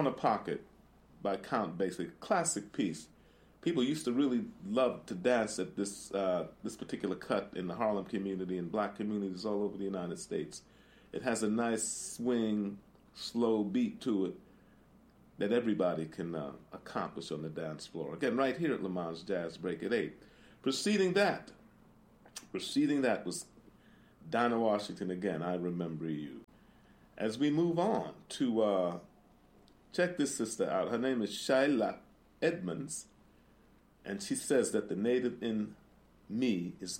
On a Pocket by Count Basie, classic piece. People used to really love to dance at this particular cut in the Harlem community and black communities all over the United States. It has a nice swing, slow beat to it that everybody can accomplish on the dance floor. Again, right here at Lamont Jazz Break at 8. Preceding that was Dinah Washington again, I Remember You. As we move on to check this sister out. Her name is Shyla Edmonds, and she says that the native in me is